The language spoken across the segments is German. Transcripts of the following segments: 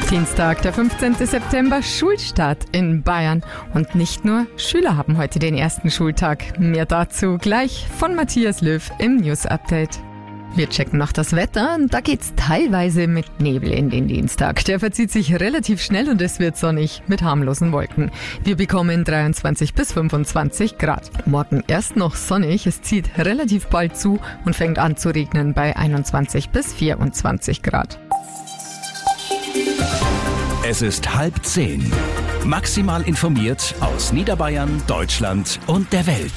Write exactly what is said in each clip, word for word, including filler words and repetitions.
Dienstag, der fünfzehnten September, Schulstart in Bayern. Und nicht nur Schüler haben heute den ersten Schultag. Mehr dazu gleich von Matthias Löw im News Update. Wir checken noch das Wetter. Da geht's teilweise mit Nebel in den Dienstag. Der verzieht sich relativ schnell und es wird sonnig mit harmlosen Wolken. Wir bekommen dreiundzwanzig bis fünfundzwanzig Grad. Morgen erst noch sonnig. Es zieht relativ bald zu und fängt an zu regnen bei einundzwanzig bis vierundzwanzig Grad. Es ist halb zehn. Maximal informiert aus Niederbayern, Deutschland und der Welt.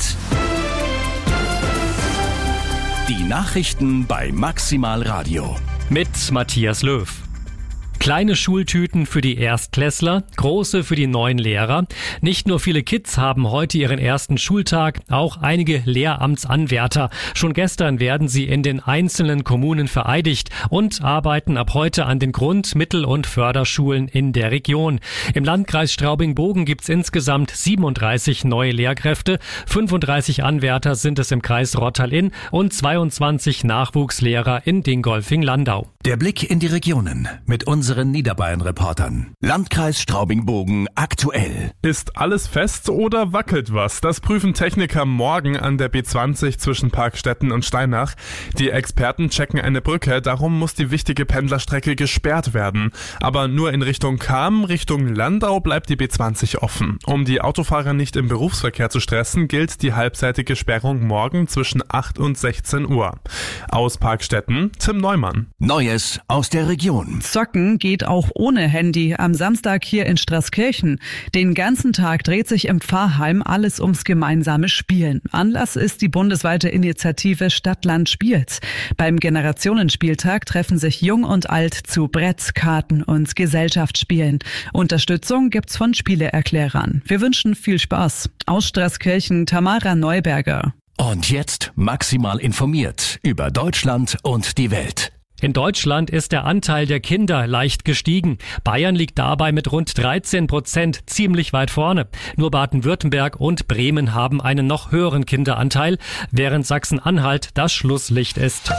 Die Nachrichten bei Maximal Radio. Mit Matthias Löw. Kleine Schultüten für die Erstklässler, große für die neuen Lehrer. Nicht nur viele Kids haben heute ihren ersten Schultag, auch einige Lehramtsanwärter. Schon gestern werden sie in den einzelnen Kommunen vereidigt und arbeiten ab heute an den Grund-, Mittel- und Förderschulen in der Region. Im Landkreis Straubing-Bogen gibt's insgesamt siebenunddreißig neue Lehrkräfte, fünfunddreißig Anwärter sind es im Kreis Rottal-Inn und zweiundzwanzig Nachwuchslehrer in Dingolfing-Landau. Der Blick in die Regionen mit unseren Niederbayern-Reportern. Landkreis Straubing-Bogen aktuell. Ist alles fest oder wackelt was? Das prüfen Techniker morgen an der B zwanzig zwischen Parkstetten und Steinach. Die Experten checken eine Brücke, darum muss die wichtige Pendlerstrecke gesperrt werden. Aber nur in Richtung Cham, Richtung Landau bleibt die B zwanzig offen. Um die Autofahrer nicht im Berufsverkehr zu stressen, gilt die halbseitige Sperrung morgen zwischen acht und sechzehn Uhr. Aus Parkstetten, Tim Neumann. Neues aus der Region. Zocken geht auch ohne Handy am Samstag hier in Straßkirchen. Den ganzen Tag dreht sich im Pfarrheim alles ums gemeinsame Spielen. Anlass ist die bundesweite Initiative Stadt-Land spielt. Beim Generationenspieltag treffen sich Jung und Alt zu Brett, Karten und Gesellschaftsspielen. Unterstützung gibt's von Spieleerklärern. Wir wünschen viel Spaß. Aus Straßkirchen, Tamara Neuberger. Und jetzt maximal informiert über Deutschland und die Welt. In Deutschland ist der Anteil der Kinder leicht gestiegen. Bayern liegt dabei mit rund dreizehn Prozent ziemlich weit vorne. Nur Baden-Württemberg und Bremen haben einen noch höheren Kinderanteil, während Sachsen-Anhalt das Schlusslicht ist.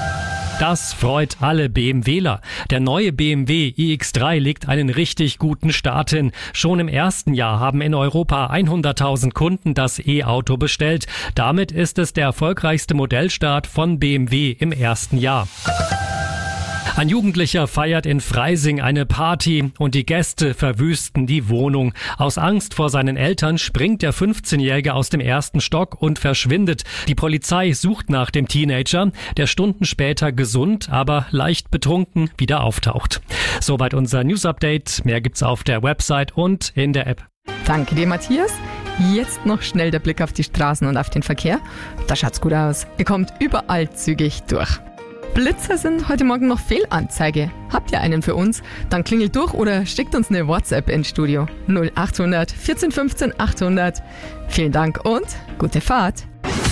Das freut alle BMWler. Der neue B M W i X drei legt einen richtig guten Start hin. Schon im ersten Jahr haben in Europa hunderttausend Kunden das E-Auto bestellt. Damit ist es der erfolgreichste Modellstart von B M W im ersten Jahr. Ein Jugendlicher feiert in Freising eine Party und die Gäste verwüsten die Wohnung. Aus Angst vor seinen Eltern springt der fünfzehnjährige aus dem ersten Stock und verschwindet. Die Polizei sucht nach dem Teenager, der Stunden später gesund, aber leicht betrunken wieder auftaucht. Soweit unser News-Update. Mehr gibt's auf der Website und in der App. Danke dir, Matthias. Jetzt noch schnell der Blick auf die Straßen und auf den Verkehr. Da schaut's gut aus. Ihr kommt überall zügig durch. Blitzer sind heute Morgen noch Fehlanzeige. Habt ihr einen für uns? Dann klingelt durch oder schickt uns eine WhatsApp ins Studio. null achthundert vierzehn fünfzehn achthundert. Vielen Dank und gute Fahrt.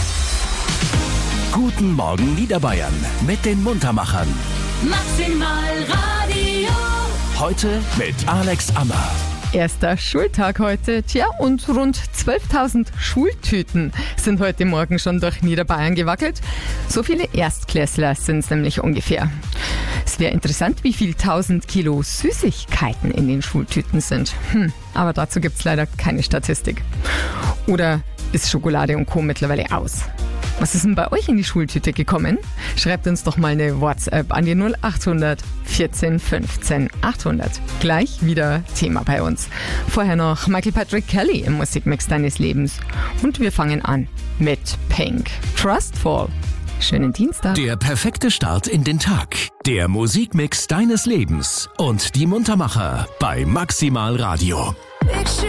Guten Morgen Niederbayern mit den Muntermachern. Maximal Radio. Heute mit Alex Ammer. Erster Schultag heute. Tja, und rund zwölftausend Schultüten sind heute Morgen schon durch Niederbayern gewackelt. So viele Erstklässler sind es nämlich ungefähr. Es wäre interessant, wie viel tausend Kilo Süßigkeiten in den Schultüten sind. Hm, aber dazu gibt es leider keine Statistik. Oder ist Schokolade und Co. mittlerweile aus? Was ist denn bei euch in die Schultüte gekommen? Schreibt uns doch mal eine WhatsApp an die null achthundert vierzehn fünfzehn achthundert. Gleich wieder Thema bei uns. Vorher noch Michael Patrick Kelly im Musikmix deines Lebens. Und wir fangen an mit Pink. Trustful. Schönen Dienstag. Der perfekte Start in den Tag. Der Musikmix deines Lebens. Und die Muntermacher bei Maximal Radio.